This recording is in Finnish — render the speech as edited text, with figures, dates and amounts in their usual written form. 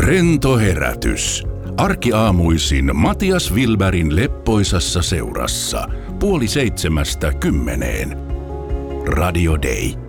Rento herätys. Arkiaamuisin Matias Wilbergin leppoisassa seurassa 6:30. Radio Day.